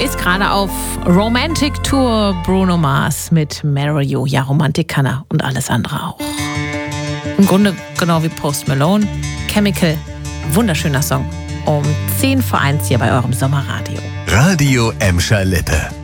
ist gerade auf Romantic Tour. Bruno Mars mit Marry You. Ja, Romantik kann er und alles andere auch. Im Grunde genau wie Post Malone. Chemical, wunderschöner Song. Um 10 vor 1 hier bei eurem Sommerradio. Radio Emscher Lippe.